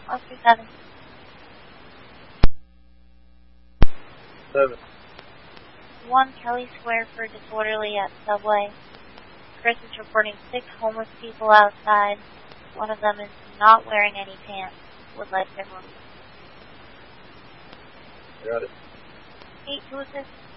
Oscar 7. 7. 1 Kelly Square for disorderly at subway. Chris is reporting 6 homeless people outside. One of them is not wearing any pants. Would like their room. Got it. 8 to assist.